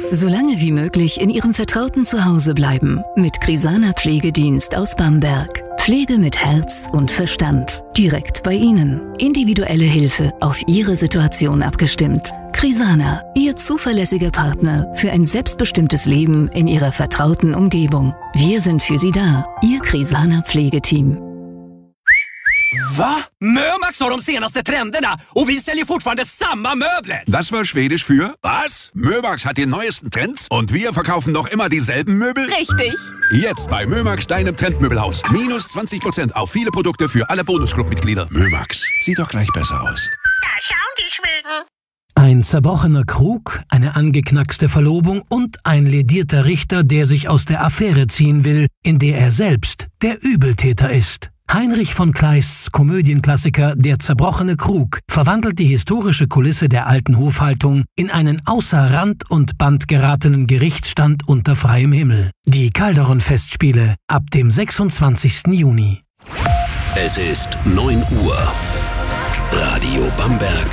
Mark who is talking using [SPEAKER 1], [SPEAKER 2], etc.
[SPEAKER 1] So lange wie möglich in Ihrem vertrauten Zuhause bleiben. Mit Crisana Pflegedienst aus Bamberg. Pflege mit Herz und Verstand. Direkt bei Ihnen. Individuelle Hilfe auf Ihre Situation abgestimmt. Crisana, Ihr zuverlässiger Partner für ein selbstbestimmtes Leben in Ihrer vertrauten Umgebung. Wir sind für Sie da. Ihr Crisana Pflegeteam.
[SPEAKER 2] Va? Mömax har de senaste trenderna och vi säljer fortfarande samma möbler.
[SPEAKER 3] Das war Schwedisch für was? Mömax hat die neuesten Trends und wir verkaufen noch immer dieselben Möbel?
[SPEAKER 4] Richtig.
[SPEAKER 3] Jetzt bei Mömax, deinem Trendmöbelhaus. Minus 20% auf viele Produkte für alle Bonusclub-Mitglieder. Mömax, sieht doch gleich besser aus.
[SPEAKER 4] Da schauen die Schweden.
[SPEAKER 5] Ein zerbrochener Krug, eine angeknackste Verlobung und ein ledierter Richter, der sich aus der Affäre ziehen will, in der er selbst der Übeltäter ist. Heinrich von Kleists Komödienklassiker Der zerbrochene Krug verwandelt die historische Kulisse der alten Hofhaltung in einen außer Rand und Band geratenen Gerichtsstand unter freiem Himmel. Die Calderon-Festspiele ab dem 26. Juni.
[SPEAKER 6] Es ist 9 Uhr. Radio Bamberg